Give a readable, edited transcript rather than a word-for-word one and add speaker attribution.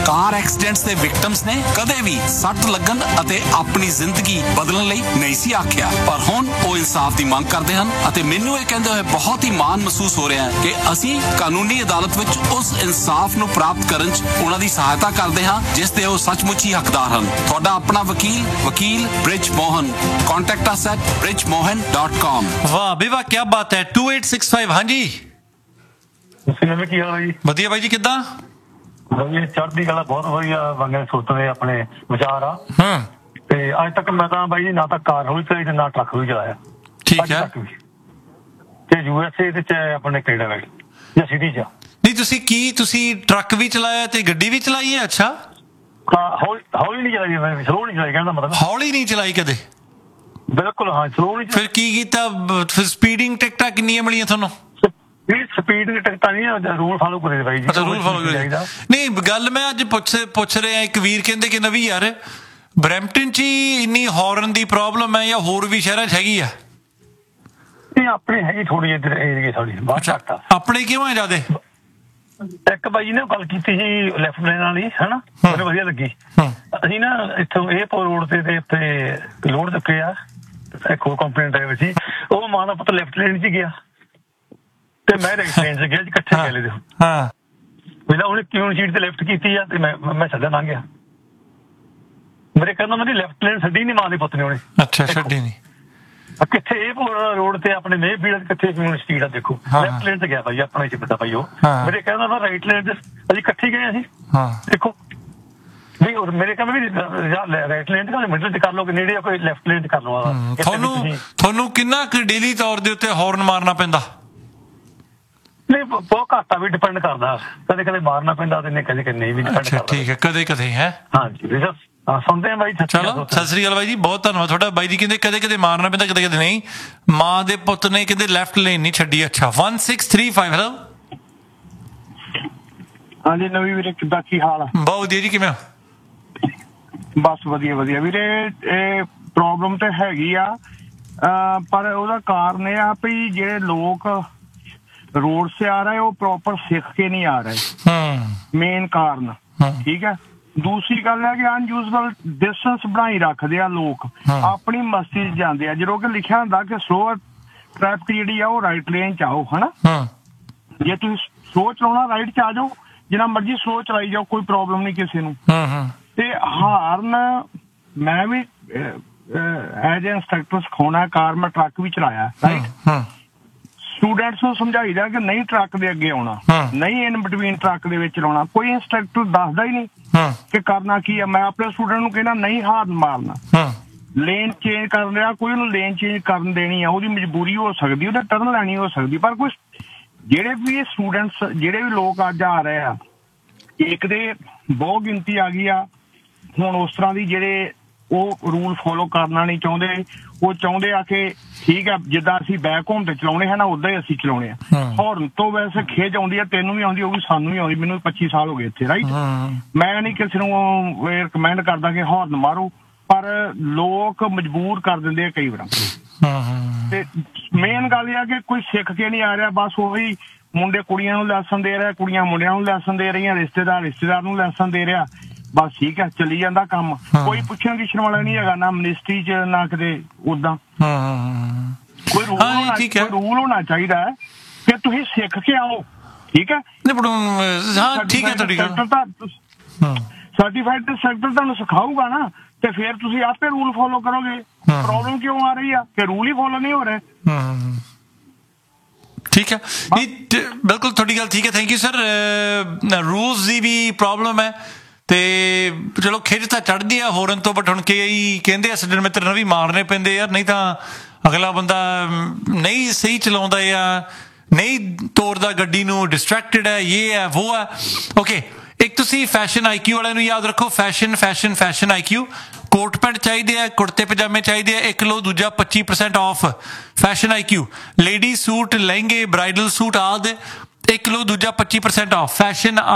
Speaker 1: ਕਾਰ accidents ਦੇ victims ਨੇ ਕਦੇ ਵੀ ਸੱਟ ਲੱਗਣ ਅਤੇ ਆਪਣੀ ਜ਼ਿੰਦਗੀ ਬਦਲਣ ਲਈ ਨਹੀਂ ਸੀ ਆਖਿਆ, ਪਰ ਹੁਣ ਉਹ ਇਨਸਾਫ ਦੀ ਮੰਗ ਕਰਦੇ ਹਨ ਅਤੇ ਮੈਨੂੰ ਇਹ ਕਹਿੰਦੇ ਹੋਏ ਬਹੁਤ ਹੀ ਮਾਣ ਮਹਿਸੂਸ ਹੋ ਰਿਹਾ ਹੈ ਕਿ ਅਸੀਂ ਕਾਨੂੰਨੀ ਅਦਾਲਤ ਵਿੱਚ ਉਸ ਇਨਸਾਫ ਨੂੰ ਪ੍ਰਾਪਤ ਕਰਨ 'ਚ ਉਹਨਾਂ ਦੀ ਸਹਾਇਤਾ ਕਰਦੇ ਹਾਂ ਜਿਸ ਦੇ ਉਹ ਸੱਚਮੁੱਚ ਹੀ ਹੱਕਦਾਰ ਹਨ। ਤੁਹਾਡਾ ਆਪਣਾ ਵਕੀਲ bridge Mohan. Contact us at brijmohan.com।
Speaker 2: ਵਾਹ ਬੇਵਾ, ਕੀ ਬਾਤ ਹੈ। 2865 ਹਾਂਜੀ
Speaker 3: ਕੀ ਹਾਲ ਜੀ?
Speaker 2: ਵਧੀਆ ਬਾਈ ਜੀ, ਕਿੱਦਾਂ?
Speaker 3: ਵਧੀਆ, ਚੜ੍ਹਦੀ ਕਲਾ, ਬਹੁਤ ਵਧੀਆ ਬੰਗੇ ਸੋਚਦੇ ਆਪਣੇ ਵਿਚਾਰ ਆ। ਤੇ ਅੱਜ ਤੱਕ ਮੈਂ ਤਾਂ ਬਾਈ ਜੀ ਨਾ ਤਾਂ ਕਾਰ ਹੌਲੀ ਚਲਾਈ ਤੇ ਨਾ ਟਰੱਕ ਵੀ ਚਲਾਇਆ।
Speaker 2: ਠੀਕ ਹੈ।
Speaker 3: ਤੇ USA ਤੇ ਚਾਹੇ ਆਪਣੇ ਕੈਨੇਡਾ ਵਿੱਚ ਜਾਂ ਸਿਟੀ 'ਚ।
Speaker 2: ਨਹੀਂ, ਤੁਸੀਂ ਟਰੱਕ ਵੀ ਚਲਾਇਆ ਤੇ ਗੱਡੀ ਵੀ ਚਲਾਈ ਹੈ? ਅੱਛਾ,
Speaker 3: ਹੌਲੀ ਨਹੀਂ ਚਲਾਈ, ਮੈਂ ਸਲੋ ਨਹੀਂ ਚਲਾਈ, ਕਹਿੰਦਾ ਮਤਲਬ
Speaker 2: ਹੌਲੀ ਨਹੀਂ ਚਲਾਈ ਕਦੇ?
Speaker 3: ਬਿਲਕੁਲ ਹਾਂ, ਸਲੋ ਨਹੀਂ।
Speaker 2: ਫਿਰ ਕੀ ਕੀਤਾ? ਫਿਰ ਸਪੀਡਿੰਗ ਟਿਕਟਾਂ ਕਿੰਨੀਆਂ ਮਿਲੀਆਂ ਤੁਹਾਨੂੰ?
Speaker 3: ਸਪੀਡ ਦੀ ਟਿਕਟਾਂ ਨਹੀਂ, ਰੂਲ ਫਾਲੋ ਕਰੇ ਬਾਈ ਜੀ।
Speaker 2: ਅੱਛਾ, ਰੂਲ ਫਾਲੋ ਕਰੇ। ਨਹੀਂ, ਗੱਲ ਮੈਂ ਅੱਜ ਪੁੱਛ ਰਿਹਾ, ਇੱਕ ਵੀਰ ਕਹਿੰਦੇ ਕਿ ਨਵੀਂ ਯਾਰ ਬਰੈਂਪਟਨ 'ਚ ਹੀ ਇੰਨੀ ਹੌਰਨ ਦੀ ਪ੍ਰੋਬਲਮ ਹੈ ਜਾਂ ਹੋਰ ਵੀ ਸ਼ਹਿਰਾਂ 'ਚ ਹੈਗੀ ਆ?
Speaker 3: ਨਹੀਂ, ਆਪਣੇ ਹੈਗੀ ਥੋੜੀ ਜਿਹੀ ਇੱਧਰ ਏਰੀਏ ਸਾਡੀ ਬਾਹਰ।
Speaker 2: ਆਪਣੇ ਕਿਉਂ ਹੈ ਜ਼ਿਆਦੇ?
Speaker 3: ਇੱਕ ਬਾਈ ਜੀ ਨੇ ਗੱਲ ਕੀਤੀ ਸੀ ਲੈਫਟ ਲੈਣ ਵਾਲੀ, ਹਨਾ, ਮੈਨੂੰ ਵਧੀਆ ਲੱਗੀ। ਅਸੀਂ ਨਾ ਇੱਥੋਂ ਏਅਰਪੋਰਟ ਰੋਡ ਤੇ ਉੱਤੇ ਲੋਡ ਚੁੱਕੇ ਆ, ਇੱਕ ਹੋਰ ਕੰਪਨੀ ਡਰਾਈਵਰ ਸੀ, ਉਹ ਮਾਂ ਦਾ ਪੁੱਤ ਲੈਫਟ ਲੈਣ 'ਚ ਗਿਆ ਤੇ ਮੈਂ ਰਾਈਟ ਲੈਣ 'ਚ ਗਿਆ ਜੀ, ਇਕੱਠੇ ਗਏ ਦੇ। ਪਹਿਲਾਂ ਉਹਨੇ ਕਿਉਂ ਸੀਟ ਤੇ ਲੈਫਟ ਕੀਤੀ ਆ ਤੇ ਮੈਂ ਛੱਡਿਆ ਲੰਘ ਗਿਆ। ਮੇਰੇ ਕਹਿੰਦਾ ਮੇਰੀ ਲੈਫਟ ਲੈਣ ਛੱਡੀ ਨੀ ਮਾਂ ਦੇ ਪੁੱਤ ਨੇ ਉਹਨੇ। ਅੱਛਾ, ਛੱਡੀ ਨੀ ਕਿੱਥੇ? ਏਅਰਪੋਰਟ ਰੋਡ ਤੇ ਆਪਣੇ ਮੇਹ ਫੀਲਡ ਕਿੱਥੇ ਸਪੀਡ ਆ ਦੇਖੋ। ਲੈਫਟ ਲੈਣ 'ਚ ਗਿਆ ਭਾਈ, ਆਪਣਾ ਚ ਪਤਾ ਭਾਈ। ਉਹ ਮੇਰੇ ਕਹਿੰਦਾ ਮੈਂ ਰਾਈਟ ਲੈਣ 'ਚ ਅਸੀਂ ਇਕੱਠੇ ਗਏ ਅਸੀਂ, ਦੇਖੋ ਨਹੀਂ। ਔਰ ਮੇਰੇ ਕਹਿੰਦਾ ਵੀ ਰਾਈਟ ਲੈਣ 'ਚ ਮਿਡਲ 'ਚ ਕਰ ਲਓ, ਨੇੜੇ ਕੋਈ ਲੈਫਟ ਲੈਣ 'ਚ ਕਰ ਲਓ।
Speaker 2: ਤੁਹਾਨੂੰ ਕਿੰਨਾ ਕੁ ਡੇਲੀ ਤੌਰ ਦੇ ਉੱਤੇ ਹੌਰਨ ਮਾਰਨਾ ਪੈਂਦਾ?
Speaker 3: ਨਹੀਂ, ਬਹੁਤ ਘੱਟ ਆ, ਵੀ ਡਿਪੈਂਡ ਕਰਦਾ। ਕਦੇ ਕਦੇ ਮਾਰਨਾ ਪੈਂਦਾ ਤੇ ਕਦੇ ਕਦੇ ਨਹੀਂ ਵੀ ਡਿਪੈਂਡ ਕਰਦਾ। ਠੀਕ ਹੈ,
Speaker 2: ਕਦੇ ਕਦੇ ਹੈ। ਹਾਂਜੀ,
Speaker 3: ਸੁਣਦੇ ਆ ਬਾਈ।
Speaker 2: ਚਲੋ, ਸਤਿ ਸ੍ਰੀ ਅਕਾਲ ਬਾਈ ਜੀ, ਬਹੁਤ ਧੰਨਵਾਦ ਤੁਹਾਡਾ। ਬਾਈ ਜੀ ਕਹਿੰਦੇ ਕਦੇ ਕਦੇ ਮਾਰਨਾ ਪੈਂਦਾ, ਕਦੇ ਕਦੇ ਨਹੀਂ। ਮਾਂ ਦੇ ਪੁੱਤ ਨੇ ਕਹਿੰਦੇ ਲੈਫਟ ਲੇਨ ਨਹੀਂ ਛੱਡੀ। ਅੱਛਾ, 1635 ਹੈਲੋ।
Speaker 4: ਹਾਂਜੀ ਨਵੀਂ ਵੀਰੇ, ਕਿੱਦਾਂ, ਕੀ ਹਾਲ ਆ?
Speaker 2: ਬਹੁਤ ਵਧੀਆ ਜੀ, ਕਿਵੇਂ?
Speaker 4: ਬਸ ਵਧੀਆ ਵਧੀਆ ਵੀਰੇ। ਇਹ ਪ੍ਰੋਬਲਮ ਤੇ ਹੈਗੀ ਆ, ਪਰ ਉਹਦਾ ਕਾਰਨ ਇਹ ਆ ਵੀ ਜਿਹੜੇ ਲੋਕ रोड से आ रहे हैं वो प्रॉपर सीख के नहीं आ रहे, मेन कारण। ठीक है। दूसरी गल है कि अनयूजल डिस्टेंस बनाई रखते हैं लोग, अपनी मस्ती च जाते हैं। जो कि लिखा होंदा कि स्लो ट्रैफिक जी आ राइट लेन च आओ, है ना। जे तुम स्लो चलाना राइट च आ जाओ, जिन्ना मर्जी स्लो चलाई जाओ, कोई प्रॉब्लम नहीं किसी नूं। ते हार्न मैं भी एज ए इंस्ट्रक्टर सिखाना, कार में ट्रक भी चलाया, राइट। स्टूडेंट्स ਨੂੰ ਸਮਝਾਈਦਾ ਕਿ ਨਹੀਂ ਟਰੱਕ ਦੇ ਅੱਗੇ ਆਉਣਾ, ਨਹੀਂ ਇਨ ਬਿਟਵੀਨ ਟਰੱਕ ਦੇ ਵਿੱਚ ਆਉਣਾ। ਕੋਈ ਇੰਸਟ੍ਰਕਟਰ ਦੱਸਦਾ ਹੀ ਨਹੀਂ ਕਿ ਕਰਨਾ ਕੀ ਆ। ਮੈਂ ਆਪਣੇ ਸਟੂਡੈਂਟ ਨੂੰ ਕਹਿੰਦਾ ਨਹੀਂ ਹਾਰਨ ਮਾਰਨਾ, ਲੇਨ ਚੇਂਜ ਕਰ ਲਿਆ, ਕੋਈ ਉਹਨੂੰ ਲੇਨ ਚੇਂਜ ਕਰਨ ਦੇਣੀ ਆ, ਉਹਦੀ ਮਜਬੂਰੀ ਹੋ ਸਕਦੀ, ਉਹਨੇ ਟਰਨ ਲੈਣੀ ਹੋ ਸਕਦੀ। ਪਰ ਕੁਛ ਜਿਹੜੇ ਵੀ ਸਟੂਡੈਂਟਸ, ਜਿਹੜੇ ਵੀ ਲੋਕ ਅੱਜ ਆ ਰਹੇ ਆ, ਇੱਕ ਦੇ ਬਹੁਤ ਗਿਣਤੀ ਆ ਗਈ ਆ ਹੁਣ ਉਸ ਤਰ੍ਹਾਂ ਦੀ ਜਿਹੜੇ ਉਹ ਰੂਲ ਫੋਲੋ ਕਰਨਾ ਨਹੀਂ ਚਾਹੁੰਦੇ। ਉਹ ਚਾਹੁੰਦੇ ਆ ਕਿ ਠੀਕ ਆ, ਜਿੱਦਾਂ ਅਸੀਂ ਬੈਕ ਹੋਮ ਤੇ ਚਲਾਉਣੇ ਹੈ ਨਾ, ਉਦਾਂ ਹੀ ਅਸੀਂ ਚਲਾਉਣੇ ਆ। ਹੌਰਨ ਤੋਂ ਵੈਸੇ ਖੇਜ ਆਉਂਦੀ ਆ, ਤੈਨੂੰ ਵੀ ਆਉਂਦੀ ਹੋਊਗੀ, ਸਾਨੂੰ ਵੀ ਆਉਂਦੀ। ਮੈਨੂੰ 25 ਸਾਲ ਹੋ ਗਏ ਇੱਥੇ, ਰਾਈਟ। ਮੈਂ ਨਹੀਂ ਕਿਸੇ ਨੂੰ ਰਿਕਮੈਂਡ ਕਰਦਾ ਕਿ ਹੌਰਨ ਮਾਰੋ, ਪਰ ਲੋਕ ਮਜਬੂਰ ਕਰ ਦਿੰਦੇ ਆ ਕਈ ਵਾਰ। ਤੇ ਮੇਨ ਗੱਲ ਇਹ ਆ ਕਿ ਕੋਈ ਸਿੱਖ ਕੇ ਨਹੀਂ ਆ ਰਿਹਾ, ਬਸ ਉਹੀ ਮੁੰਡੇ ਕੁੜੀਆਂ ਨੂੰ ਲੈਸਨ ਦੇ ਰਿਹਾ, ਕੁੜੀਆਂ ਮੁੰਡਿਆਂ ਨੂੰ ਲੈਸਨ ਦੇ ਰਹੀਆਂ, ਰਿਸ਼ਤੇਦਾਰ ਨੂੰ ਲੈਸਨ ਦੇ ਰਿਹਾ। ਬਸ ਠੀਕ ਹੈ, ਚੱਲੀ ਜਾਂਦਾ ਕੰਮ। ਕੋਈ ਪੁੱਛਣ ਗਿੱਛਣ ਵਾਲਾ ਨਹੀਂ ਹੈਗਾ, ਨਾ ਮਿਨਿਸਟਰੀ ਚ ਨਾ ਕਿਤੇ ਉਦਾਂ। ਕੋਈ ਰੂਲ ਹੋਣਾ ਚਾਹੀਦਾ ਹੈ ਕਿ ਤੁਸੀਂ ਸਿੱਖ ਕੇ ਆਓ, ਠੀਕ ਹੈ। ਸਰਟੀਫਾਈਡ ਇੰਸਟ੍ਰਕਟਰ ਤੁਹਾਨੂੰ ਸਿਖਾਊਗਾ ਨਾ, ਤੇ ਫਿਰ ਤੁਸੀਂ ਆਪੇ ਰੂਲ ਫੋਲੋ ਕਰੋਗੇ। ਪ੍ਰੋਬਲਮ ਕਿਉਂ ਆ ਰਹੀ ਆ ਕਿ ਰੂਲ ਹੀ ਫੋਲੋ ਨਹੀਂ ਹੋ ਰਹੇ।
Speaker 2: ਠੀਕ ਹੈ, ਬਿਲਕੁਲ ਤੁਹਾਡੀ ਗੱਲ ਠੀਕ ਹੈ। Thank you sir. Rules the we problem ਹੈ ਤੇ ਚਲੋ ਖਿੱਚ ਤਾਂ ਚੜ੍ਹਦੀ ਆ ਹੋਰਨ ਤੋਂ, ਬਟ ਹੁਣ ਕਈ ਕਹਿੰਦੇ ਆ ਸੱਜਣ ਮਿੱਤਰ ਨੂੰ ਵੀ ਮਾਰਨੇ ਪੈਂਦੇ ਯਾਰ, ਨਹੀਂ ਤਾਂ ਅਗਲਾ ਬੰਦਾ ਨਹੀਂ ਸਹੀ ਚਲਾਉਂਦਾ ਜਾਂ ਨਹੀਂ ਤੋਰਦਾ ਗੱਡੀ ਨੂੰ, ਡਿਸਟਰੈਕਟਡ ਹੈ, ਇਹ ਹੈ ਵੋ ਹੈ। ਓਕੇ, ਇੱਕ ਤੁਸੀਂ ਫੈਸ਼ਨ IQ ਵਾਲਿਆਂ ਨੂੰ ਯਾਦ ਰੱਖੋ, ਫੈਸ਼ਨ IQ। ਕੋਟ ਪੈਂਟ ਚਾਹੀਦੇ ਆ, ਕੁੜਤੇ ਪਜਾਮੇ ਚਾਹੀਦੇ ਆ, ਇੱਕ ਲਓ ਦੂਜਾ 25% of. Fashion IQ, lady suit, ਲਹਿੰਗੇ, ਬ੍ਰਾਈਡਲ ਸੂਟ ਆਦਿ, ਇੱਕ ਲਓ ਦੂਜਾ 25% ਆਫ। ਫੈਸ਼ਨ